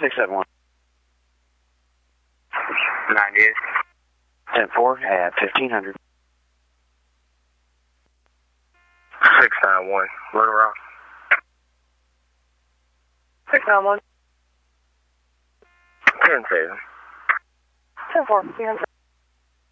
671. 98. 10-4 at 1500. 691. Little Rock. 691. 10-7. 10-4.